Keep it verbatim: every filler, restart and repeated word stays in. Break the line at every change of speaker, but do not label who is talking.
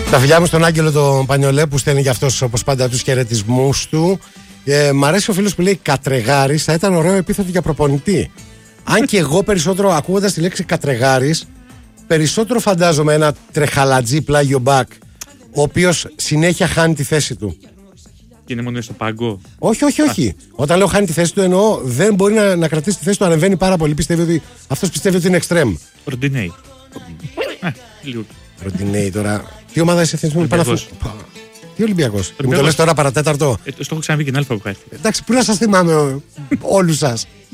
Τα φιλιά μου στον Άγγελο τον Πανιολέ που στέλνει για αυτός όπως πάντα τους χαιρετισμούς του. Ε, μ' αρέσει ο φίλος που λέει Κατρεγάρης, θα ήταν ωραίο επίθετο για προπονητή. Αν και εγώ περισσότερο ακούγοντας τη λέξη Κατρεγάρης, περισσότερο φαντάζομαι ένα τρεχαλατζή πλάγιο μπακ, ο οποίος συνέχεια χάνει τη θέση του.
Και είναι μόνο στο πάγκο.
Όχι, όχι, όχι. Α. Όταν λέω χάνει τη θέση του, εννοώ δεν μπορεί να, να κρατήσει τη θέση του, ανεβαίνει πάρα πολύ. Πιστεύει ότι, αυτός πιστεύει ότι είναι εξτρέμ.
Ροντινέι.
Ροντινέι τώρα. Τι ομάδα είσαι θέσιμο,
Ολυμπιακός.
Τι Ολυμπιακός. Μου το λες τώρα παρατέταρτο.
Ε, το έχω ξαναβεί και την άλλη φορά που
Εντάξει, πού να σας θυμάμαι όλους σας.